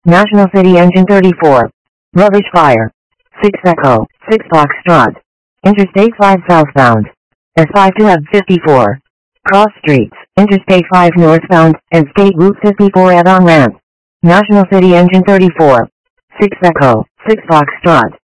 National City Engine 34. Rubbish Fire. 6 Echo, 6 Foxtrot. Interstate 5 southbound. S5 to Hub 54. Cross streets, Interstate 5 northbound, and State Route 54 add-on ramp. National City Engine 34. 6 Echo, 6 Foxtrot.